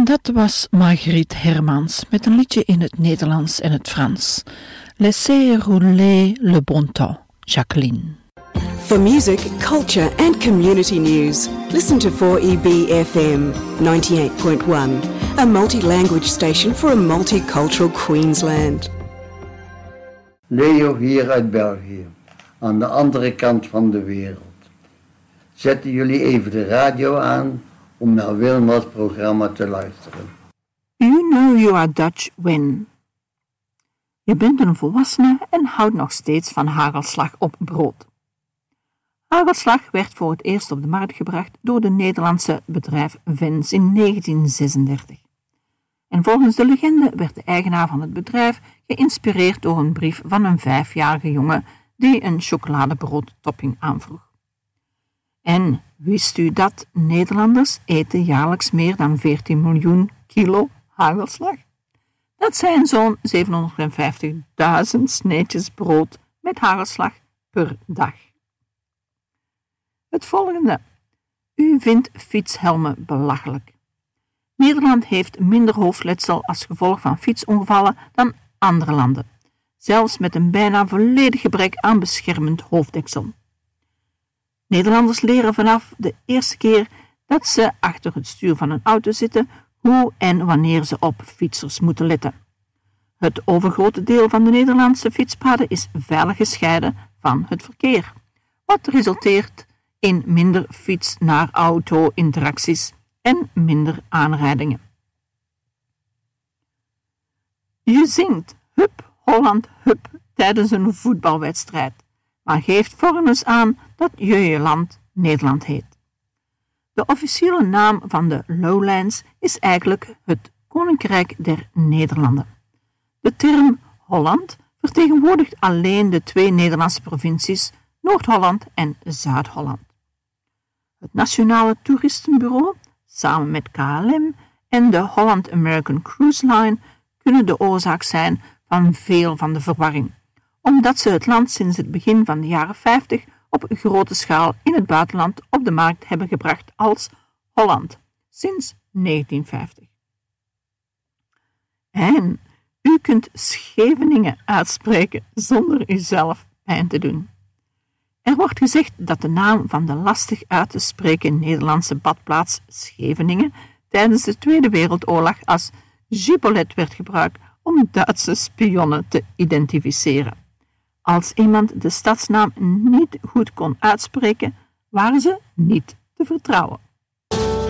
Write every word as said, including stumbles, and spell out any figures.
Dat was Marguerite Hermans met een liedje in het Nederlands en het Frans. Laissez rouler le bon temps, Jacqueline. For music, culture and community news, listen to four E B F M ninety-eight point one, a multi-language station for a multicultural Queensland. Leo hier uit België, aan de andere kant van de wereld. Zetten jullie even de radio aan om naar Wilma's programma te luisteren. You know you are Dutch when. Je bent een volwassene en houdt nog steeds van hagelslag op brood. Hagelslag werd voor het eerst op de markt gebracht door de Nederlandse bedrijf Vens in negentien zesendertig. En volgens de legende werd de eigenaar van het bedrijf geïnspireerd door een brief van een vijfjarige jongen die een chocoladebroodtopping aanvroeg. En wist u dat Nederlanders eten jaarlijks meer dan veertien miljoen kilo hagelslag? Dat zijn zo'n zevenhonderdvijftigduizend sneetjes brood met hagelslag per dag. Het volgende. U vindt fietshelmen belachelijk. Nederland heeft minder hoofdletsel als gevolg van fietsongevallen dan andere landen, zelfs met een bijna volledig gebrek aan beschermend hoofddeksel. Nederlanders leren vanaf de eerste keer dat ze achter het stuur van een auto zitten hoe en wanneer ze op fietsers moeten letten. Het overgrote deel van de Nederlandse fietspaden is veilig gescheiden van het verkeer, wat resulteert in minder fiets-naar-auto-interacties en minder aanrijdingen. Je zingt Hup Holland Hup tijdens een voetbalwedstrijd, maar geeft vormens aan dat je je land Nederland heet. De officiële naam van de Lowlands is eigenlijk het Koninkrijk der Nederlanden. De term Holland vertegenwoordigt alleen de twee Nederlandse provincies Noord-Holland en Zuid-Holland. Het Nationale Toeristenbureau, samen met K L M en de Holland American Cruise Line, kunnen de oorzaak zijn van veel van de verwarring, omdat ze het land sinds het begin van de jaren vijftig op grote schaal in het buitenland op de markt hebben gebracht als Holland, sinds negentien vijftig. En u kunt Scheveningen uitspreken zonder uzelf pijn te doen. Er wordt gezegd dat de naam van de lastig uit te spreken Nederlandse badplaats Scheveningen tijdens de Tweede Wereldoorlog als Gibolet werd gebruikt om Duitse spionnen te identificeren. Als iemand de stadsnaam niet goed kon uitspreken, waren ze niet te vertrouwen.